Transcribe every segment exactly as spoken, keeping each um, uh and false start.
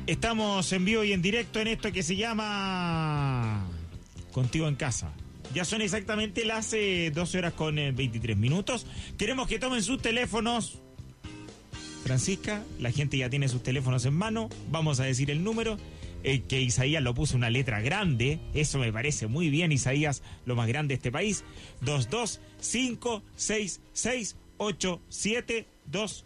Estamos en vivo y en directo en esto que se llama Contigo en Casa. Ya son exactamente las eh, doce horas con eh, veintitrés minutos. Queremos que tomen sus teléfonos. Francisca, la gente ya tiene sus teléfonos en mano. Vamos a decir el número. Eh, que Isaías lo puso una letra grande. Eso me parece muy bien, Isaías, lo más grande de este país. dos dos cinco seis seis ocho siete dos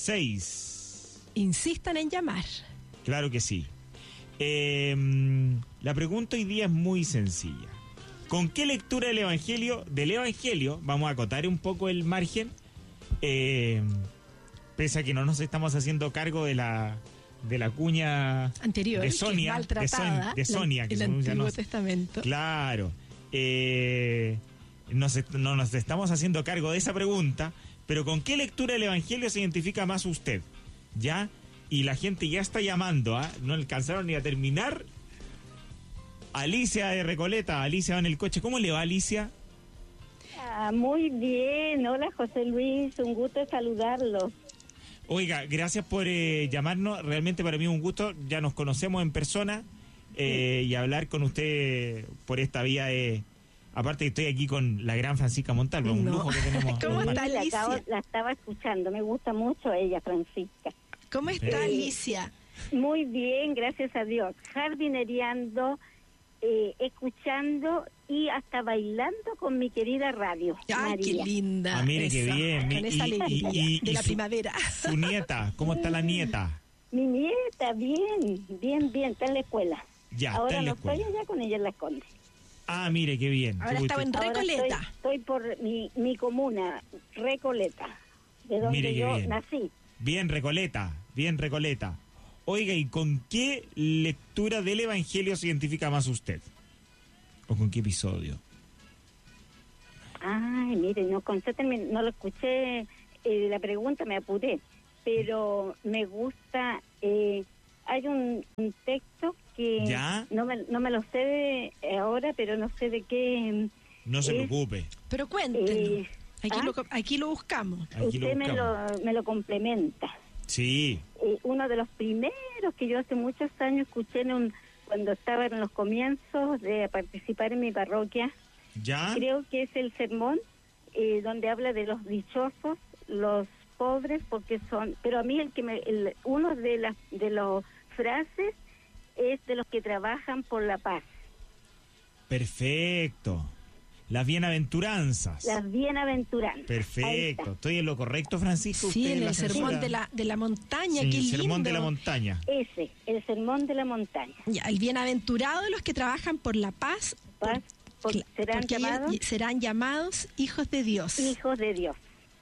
seis. Insistan en llamar. Claro que sí. Eh, la pregunta hoy día es muy sencilla. ¿Con qué lectura del Evangelio, del Evangelio, vamos a acotar un poco el margen, eh, pese a que no nos estamos haciendo cargo de la de la cuña anterior, de Sonia, maltratada, de, Son, de Sonia, la, que el se pronuncia, Antiguo no, Testamento. Claro. Eh, nos, no nos estamos haciendo cargo de esa pregunta, pero ¿con qué lectura del Evangelio se identifica más usted? ¿Ya? Y la gente ya está llamando, ¿ah? ¿eh? No alcanzaron ni a terminar. Alicia de Recoleta, Alicia va en el coche. ¿Cómo le va, Alicia? Ah, muy bien. Hola, José Luis. Un gusto saludarlo. Oiga, gracias por eh, llamarnos. Realmente para mí es un gusto. Ya nos conocemos en persona eh, sí. Y hablar con usted por esta vía. Eh, aparte que estoy aquí con la gran Francisca Montalvo, no. Un lujo que tenemos. ¿Cómo está, Alicia? La, acabo, la estaba escuchando. Me gusta mucho ella, Francisca. ¿Cómo está, eh, Alicia? Muy bien, gracias a Dios. Jardinereando, eh, escuchando y hasta bailando con mi querida radio. ¡Ay, María. Qué linda! Ah, mire, qué bien. Con y, esa alegría y, y, de y la su, primavera. Su nieta, ¿cómo está la nieta? Mi nieta, bien, bien, bien, está en la escuela. Ya, ahora está en la no escuela. estoy allá con ella en La Conde. Ah, mire, qué bien. Ahora estaba en Recoleta. Estoy, estoy por mi, mi comuna, Recoleta, de donde mire, yo bien. nací. Bien, Recoleta, bien, Recoleta. Oiga, ¿y con qué lectura del Evangelio se identifica más usted? ¿O con qué episodio? Ay, mire, no, no lo escuché, eh, la pregunta me apuré, pero me gusta, eh, hay un, un texto que ¿Ya? No, me, no me lo sé de ahora, pero no sé de qué. No se es, preocupe. Pero cuéntenos, eh, aquí, ¿ah? lo, aquí lo buscamos. Aquí Usted lo me, lo, me lo complementa. Sí. Eh, uno de los primeros que yo hace muchos años escuché en un, cuando estaba en los comienzos de participar en mi parroquia. ¿Ya? Creo que es el sermón eh, donde habla de los dichosos, los pobres, porque son, pero a mí el que me, el, uno de las de las frases es de los que trabajan por la paz. Perfecto. Las bienaventuranzas. Las bienaventuranzas. Perfecto. ¿Estoy en lo correcto, Francisco? Sí, en el sermón de la de la montaña, sí, qué el lindo. El sermón de la montaña. Ese, el sermón de la montaña. Ya, el bienaventurado de los que trabajan por la paz. Paz. Por, Por, serán llamados serán llamados hijos de Dios. Hijos de Dios.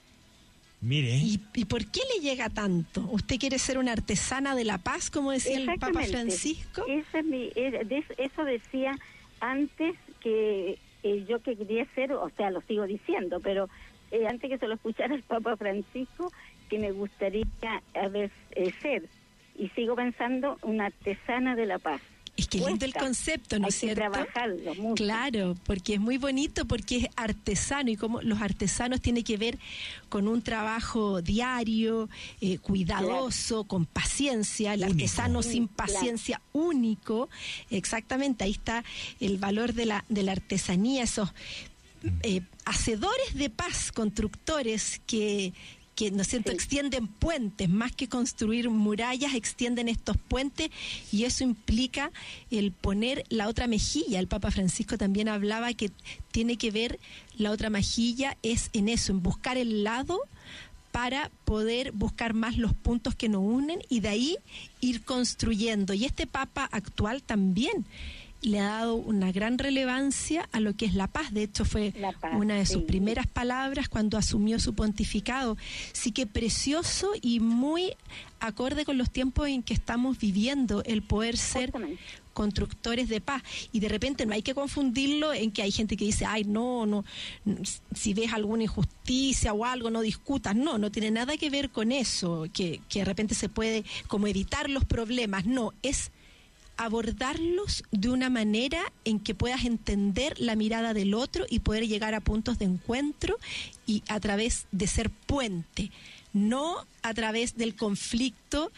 Mire. ¿Y, ¿Y por qué le llega tanto? ¿Usted quiere ser una artesana de la paz, como decía el Papa Francisco? Esa es mi, eso decía antes que eh, yo que quería ser, o sea, lo sigo diciendo, pero eh, antes que se lo escuchara el Papa Francisco, que me gustaría a ver, eh, ser, y sigo pensando, una artesana de la paz. Es que lindo el concepto, ¿no es cierto? Hay que trabajarlo mucho. Claro, porque es muy bonito, porque es artesano, y como los artesanos tienen que ver con un trabajo diario, eh, cuidadoso, claro. Con paciencia, el único. Artesano sí, sin paciencia, claro. Único, exactamente, ahí está el valor de la, de la artesanía, esos eh, hacedores de paz, constructores que... que, ¿no es cierto?, sí. Extienden puentes, más que construir murallas, extienden estos puentes, y eso implica el poner la otra mejilla. El Papa Francisco también hablaba que tiene que ver, la otra mejilla es en eso, en buscar el lado para poder buscar más los puntos que nos unen y de ahí ir construyendo. Y este Papa actual también le ha dado una gran relevancia a lo que es la paz. De hecho, fue paz, una de sus sí. primeras palabras cuando asumió su pontificado. Sí que precioso y muy acorde con los tiempos en que estamos viviendo, el poder ser constructores de paz. Y de repente no hay que confundirlo en que hay gente que dice, ay, no, no, si ves alguna injusticia o algo, no discutas. No, no tiene nada que ver con eso, que, que de repente se puede como evitar los problemas. No, es abordarlos de una manera en que puedas entender la mirada del otro y poder llegar a puntos de encuentro, y a través de ser puente, no a través del conflicto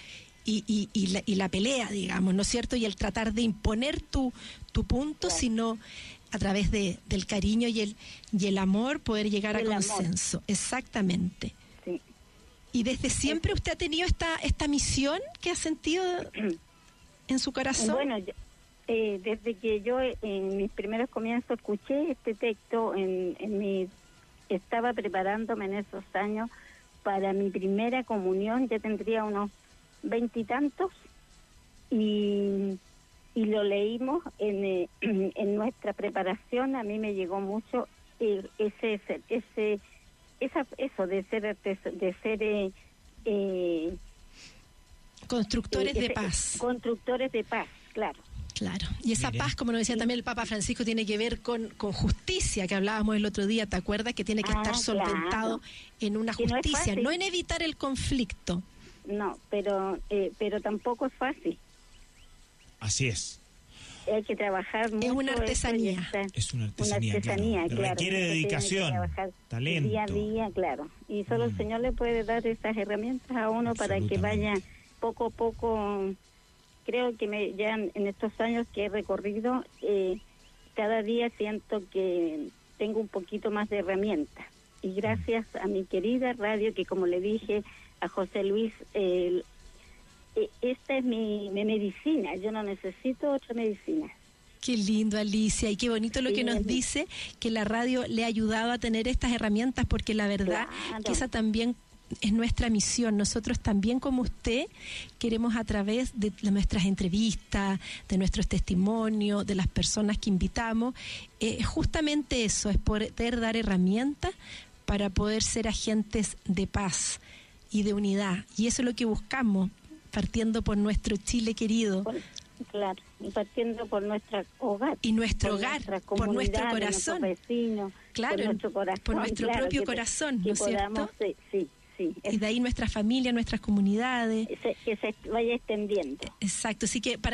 y, y, y, la, y la pelea, digamos, ¿no es cierto? Y el tratar de imponer tu, tu punto, claro, sino a través de, del cariño y el, y el amor poder llegar el a consenso. Amor. Exactamente. Sí. ¿Y desde siempre usted ha tenido esta, esta misión que ha sentido en su corazón? Bueno, eh, desde que yo en mis primeros comienzos escuché este texto, en, en mi, estaba preparándome en esos años para mi primera comunión, ya tendría unos veintitantos, y, y lo leímos en, eh, en nuestra preparación. A mí me llegó mucho eh, ese ese, ese esa, eso de ser de ser eh, eh, constructores eh, de ese, paz. Constructores de paz, claro. Claro, y esa Mire. paz, como nos decía sí. también el Papa Francisco, tiene que ver con, con justicia, que hablábamos el otro día, ¿te acuerdas? Que tiene que ah, estar solventado claro. en una justicia, no, no en evitar el conflicto. No, pero eh, pero tampoco es fácil. Así es. Hay que trabajar mucho. Es una artesanía. Está, es una artesanía, una artesanía claro. claro. Requiere dedicación, talento. Día a día, claro. Y solo mm. el Señor le puede dar esas herramientas a uno para que vaya poco a poco. Creo que me, ya en estos años que he recorrido, eh, cada día siento que tengo un poquito más de herramientas. Y gracias a mi querida radio, que como le dije a José Luis, eh, eh, esta es mi, mi medicina, yo no necesito otra medicina. Qué lindo, Alicia, y qué bonito lo sí, que nos dice, que la radio le ha ayudado a tener estas herramientas, porque la verdad claro. que esa también es nuestra misión. Nosotros también, como usted, queremos a través de, de nuestras entrevistas, de nuestros testimonios, de las personas que invitamos, eh, justamente eso, es poder dar herramientas para poder ser agentes de paz y de unidad. Y eso es lo que buscamos, partiendo por nuestro Chile querido. Claro, y partiendo por nuestro hogar. Y nuestro hogar, por nuestro corazón. Vecinos, claro, por nuestro corazón. Por nuestro claro, propio que, corazón, que ¿no es podamos, cierto? Sí, sí. Sí, y de ahí nuestra familia, nuestras comunidades. Se, que se vaya extendiendo. Exacto, así que para